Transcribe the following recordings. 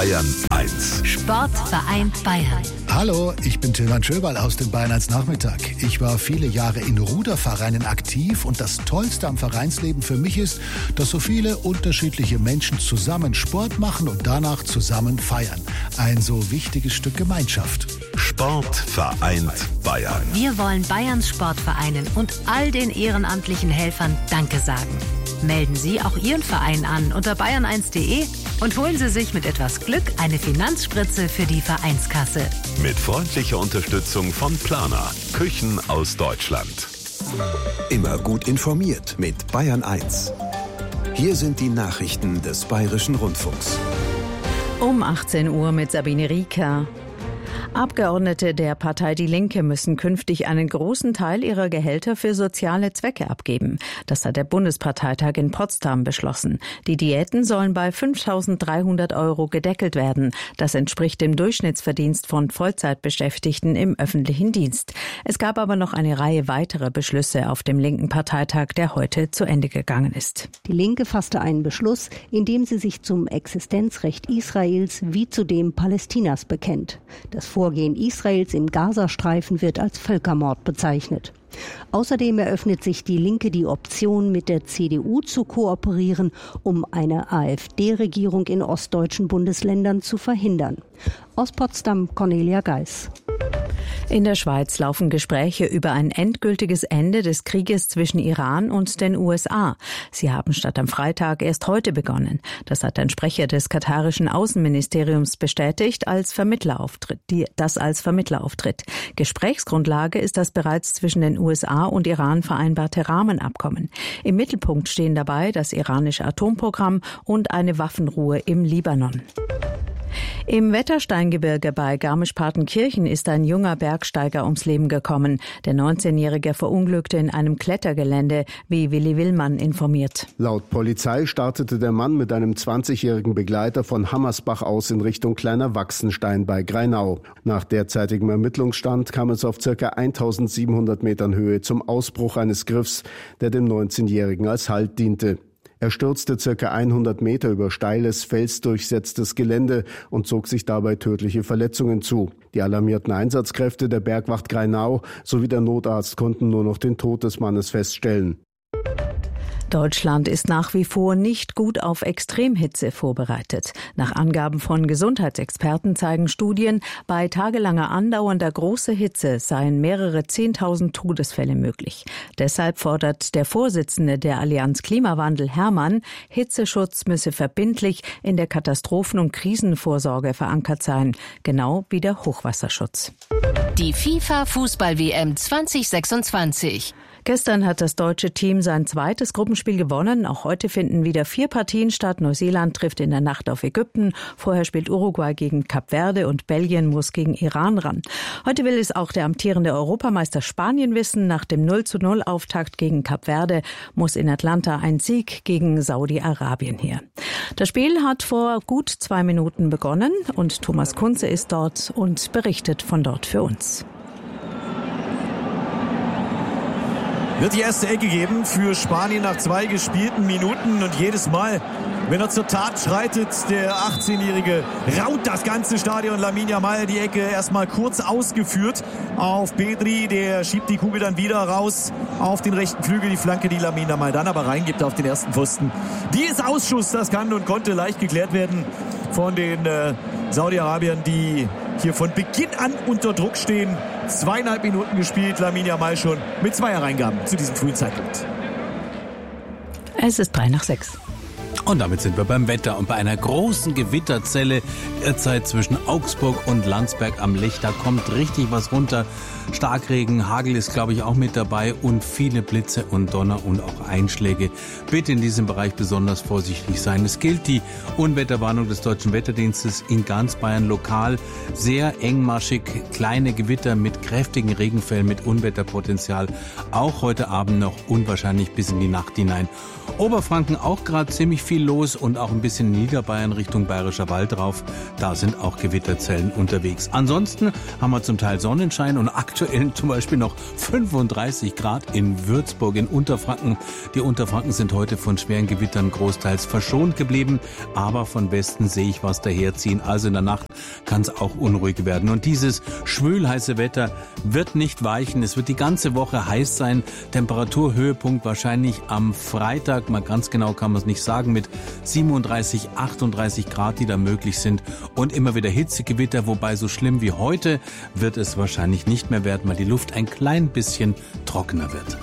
Bayern 1. Sportverein Bayern. Hallo, ich bin Tilman Schöberl aus dem Bayern 1 Nachmittag. Ich war viele Jahre in Rudervereinen aktiv und das Tollste am Vereinsleben für mich ist, dass so viele unterschiedliche Menschen zusammen Sport machen und danach zusammen feiern. Ein so wichtiges Stück Gemeinschaft. Sport vereint Bayern. Wir wollen Bayerns Sportvereinen und all den ehrenamtlichen Helfern Danke sagen. Melden Sie auch Ihren Verein an unter bayern1.de und holen Sie sich mit etwas Glück eine Finanzspritze für die Vereinskasse. Mit freundlicher Unterstützung von Plana, Küchen aus Deutschland. Immer gut informiert mit Bayern 1. Hier sind die Nachrichten des Bayerischen Rundfunks. Um 18 Uhr mit Sabine Rieker. Abgeordnete der Partei Die Linke müssen künftig einen großen Teil ihrer Gehälter für soziale Zwecke abgeben. Das hat der Bundesparteitag in Potsdam beschlossen. Die Diäten sollen bei 5.300 € gedeckelt werden. Das entspricht dem Durchschnittsverdienst von Vollzeitbeschäftigten im öffentlichen Dienst. Es gab aber noch eine Reihe weiterer Beschlüsse auf dem linken Parteitag, der heute zu Ende gegangen ist. Die Linke fasste einen Beschluss, in dem sie sich zum Existenzrecht Israels wie zu dem Palästinas bekennt. Das Vorgehen Israels im Gazastreifen wird als Völkermord bezeichnet. Außerdem eröffnet sich die Linke die Option, mit der CDU zu kooperieren, um eine AfD-Regierung in ostdeutschen Bundesländern zu verhindern. Aus Potsdam, Cornelia Geis. In der Schweiz laufen Gespräche über ein endgültiges Ende des Krieges zwischen Iran und den USA. Sie haben statt am Freitag erst heute begonnen. Das hat ein Sprecher des katarischen Außenministeriums bestätigt, als Vermittler auftritt. Gesprächsgrundlage ist das bereits zwischen den USA und Iran vereinbarte Rahmenabkommen. Im Mittelpunkt stehen dabei das iranische Atomprogramm und eine Waffenruhe im Libanon. Im Wettersteingebirge bei Garmisch-Partenkirchen ist ein junger Bergsteiger ums Leben gekommen. Der 19-Jährige verunglückte in einem Klettergelände, wie Willi Willmann informiert. Laut Polizei startete der Mann mit einem 20-jährigen Begleiter von Hammersbach aus in Richtung Kleiner Wachsenstein bei Greinau. Nach derzeitigem Ermittlungsstand kam es auf ca. 1700 Metern Höhe zum Ausbruch eines Griffs, der dem 19-Jährigen als Halt diente. Er stürzte ca. 100 Meter über steiles, felsdurchsetztes Gelände und zog sich dabei tödliche Verletzungen zu. Die alarmierten Einsatzkräfte der Bergwacht Greinau sowie der Notarzt konnten nur noch den Tod des Mannes feststellen. Deutschland ist nach wie vor nicht gut auf Extremhitze vorbereitet. Nach Angaben von Gesundheitsexperten zeigen Studien, bei tagelanger andauernder großer Hitze seien mehrere 10.000 Todesfälle möglich. Deshalb fordert der Vorsitzende der Allianz Klimawandel, Hermann, Hitzeschutz müsse verbindlich in der Katastrophen- und Krisenvorsorge verankert sein, genau wie der Hochwasserschutz. Die FIFA-Fußball-WM 2026. Gestern hat das deutsche Team sein zweites Gruppenspiel gewonnen. Auch heute finden wieder 4 Partien statt. Neuseeland trifft in der Nacht auf Ägypten. Vorher spielt Uruguay gegen Kap Verde und Belgien muss gegen Iran ran. Heute will es auch der amtierende Europameister Spanien wissen. Nach dem 0:0-Auftakt gegen Kap Verde muss in Atlanta ein Sieg gegen Saudi-Arabien her. Das Spiel hat vor gut 2 Minuten begonnen und Thomas Kunze ist dort und berichtet von dort für uns. Wird die erste Ecke geben für Spanien nach 2 gespielten Minuten. Und jedes Mal, wenn er zur Tat schreitet, der 18-Jährige, raut das ganze Stadion. Lamine Yamal die Ecke erstmal kurz ausgeführt auf Pedri. Der schiebt die Kugel dann wieder raus auf den rechten Flügel. Die Flanke, die Lamine Yamal dann aber reingibt auf den ersten Pfosten. Die ist Ausschuss, das kann und konnte leicht geklärt werden von den Saudi-Arabiern, die hier von Beginn an unter Druck stehen. 2,5 Minuten gespielt, Lamine Yamal schon mit 2 Hereingaben zu diesem frühen Zeitpunkt. Es ist 5:03. Und damit sind wir beim Wetter und bei einer großen Gewitterzelle derzeit zwischen Augsburg und Landsberg am Lech. Da kommt richtig was runter. Starkregen, Hagel ist, glaube ich, auch mit dabei und viele Blitze und Donner und auch Einschläge. Bitte in diesem Bereich besonders vorsichtig sein. Es gilt die Unwetterwarnung des Deutschen Wetterdienstes in ganz Bayern lokal. Sehr engmaschig, kleine Gewitter mit kräftigen Regenfällen, mit Unwetterpotenzial. Auch heute Abend noch unwahrscheinlich bis in die Nacht hinein. Oberfranken auch gerade ziemlich viel viel los und auch ein bisschen Niederbayern Richtung Bayerischer Wald drauf. Da sind auch Gewitterzellen unterwegs. Ansonsten haben wir zum Teil Sonnenschein und aktuell zum Beispiel noch 35 Grad in Würzburg in Unterfranken. Die Unterfranken sind heute von schweren Gewittern großteils verschont geblieben, aber von Westen sehe ich was daherziehen. Also in der Nacht kann es auch unruhig werden. Und dieses schwülheiße Wetter wird nicht weichen. Es wird die ganze Woche heiß sein. Temperaturhöhepunkt wahrscheinlich am Freitag. Mal ganz genau kann man es nicht sagen, mit 37, 38 Grad, die da möglich sind. Und immer wieder Hitzegewitter, wobei so schlimm wie heute wird es wahrscheinlich nicht mehr werden, weil die Luft ein klein bisschen trockener wird.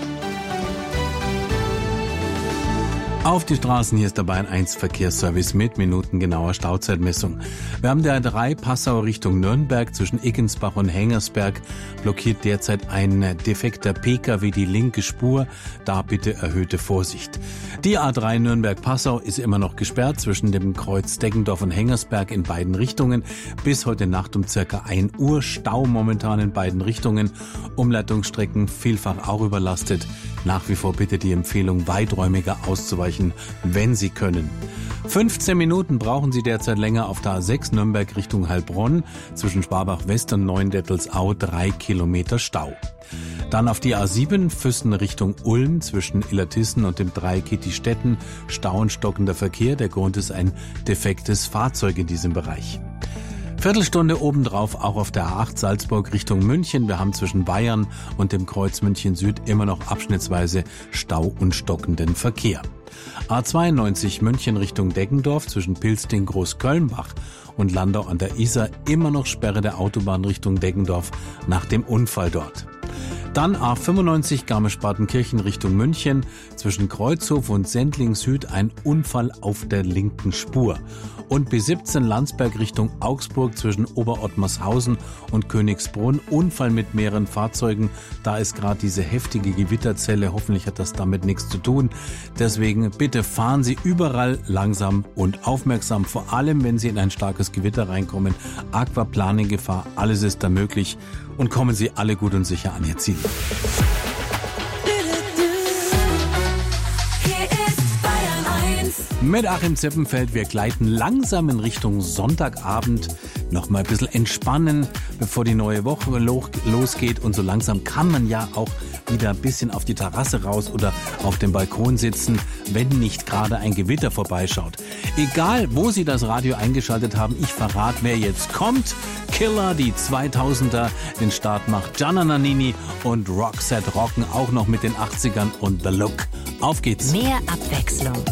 Auf die Straßen, hier ist der Bayern 1 Verkehrsservice mit minutengenauer Stauzeitmessung. Wir haben der A3 Passau Richtung Nürnberg zwischen Iggensbach und Hengersberg blockiert derzeit ein defekter Pkw die linke Spur. Da bitte erhöhte Vorsicht. Die A3 Nürnberg-Passau ist immer noch gesperrt zwischen dem Kreuz Deggendorf und Hengersberg in beiden Richtungen. Bis heute Nacht um circa 1 Uhr Stau momentan in beiden Richtungen. Umleitungsstrecken vielfach auch überlastet. Nach wie vor bitte die Empfehlung, weiträumiger auszuweichen, wenn Sie können. 15 Minuten brauchen Sie derzeit länger auf der A6 Nürnberg Richtung Heilbronn. Zwischen Schwabach West und Neuendettelsau 3 Kilometer Stau. Dann auf die A7 Füssen Richtung Ulm zwischen Illertissen und dem Dreieck Kittistetten. Stau und stockender Verkehr. Der Grund ist ein defektes Fahrzeug in diesem Bereich. Viertelstunde obendrauf auch auf der A8 Salzburg Richtung München. Wir haben zwischen Bayern und dem Kreuz München Süd immer noch abschnittsweise Stau und stockenden Verkehr. A92 München Richtung Deggendorf zwischen Pilsting Großkölnbach und Landau an der Isar immer noch Sperre der Autobahn Richtung Deggendorf nach dem Unfall dort. Dann A95 Garmisch-Partenkirchen Richtung München. Zwischen Kreuzhof und Sendling Süd ein Unfall auf der linken Spur. Und B17 Landsberg Richtung Augsburg zwischen Oberottmarshausen und Königsbrunn. Unfall mit mehreren Fahrzeugen. Da ist gerade diese heftige Gewitterzelle. Hoffentlich hat das damit nichts zu tun. Deswegen bitte fahren Sie überall langsam und aufmerksam. Vor allem, wenn Sie in ein starkes Gewitter reinkommen. Aquaplaning-Gefahr, alles ist da möglich. Und kommen Sie alle gut und sicher an Ihr Ziel. Mit Achim Zippenfeld, wir gleiten langsam in Richtung Sonntagabend. Noch mal ein bisschen entspannen, bevor die neue Woche losgeht. Und so langsam kann man ja auch wieder ein bisschen auf die Terrasse raus oder auf dem Balkon sitzen, wenn nicht gerade ein Gewitter vorbeischaut. Egal, wo Sie das Radio eingeschaltet haben, ich verrate, wer jetzt kommt. Killer, die 2000er, den Start macht Gianna Nannini und Roxette rocken auch noch mit den 80ern und The Look. Auf geht's. Mehr Abwechslung.